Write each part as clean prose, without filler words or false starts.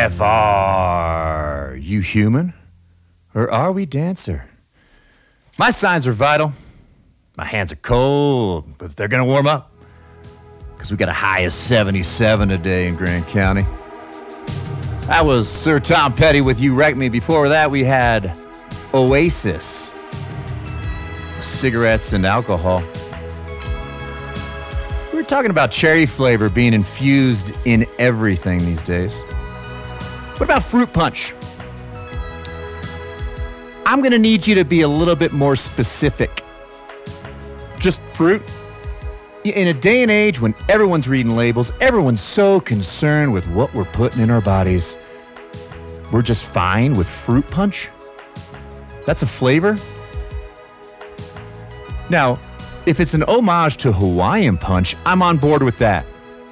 KFR. You human? Or are we dancer? My signs are vital. My hands are cold, but they're going to warm up. Because we got a high of 77 today in Grand County. That was Sir Tom Petty with You Wreck Me. Before that, we had Oasis. Cigarettes and alcohol. We were talking about cherry flavor being infused in everything these days. What about fruit punch? I'm going to need you to be a little bit more specific. Just fruit? In a day and age when everyone's reading labels, everyone's so concerned with what we're putting in our bodies, we're just fine with fruit punch? That's a flavor? Now, if it's an homage to Hawaiian Punch, I'm on board with that.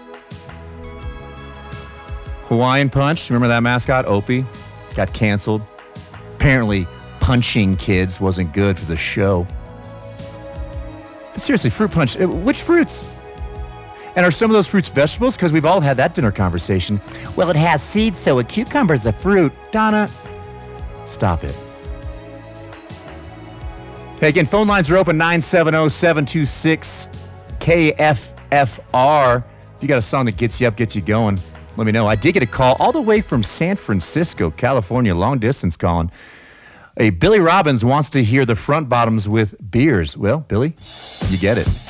Hawaiian Punch, remember that mascot, Opie? Got canceled. Apparently, punching kids wasn't good for the show. But seriously, fruit punch, which fruits? And are some of those fruits vegetables? Because we've all had that dinner conversation. Well, it has seeds, so a cucumber's a fruit. Donna, stop it. Hey, again, phone lines are open, 970-726-KFFR. If you got a song that gets you up, gets you going, let me know. I did get a call all the way from San Francisco, California, long distance calling. Billy Robbins wants to hear the Front Bottoms with Beers. Well, Billy, you get it.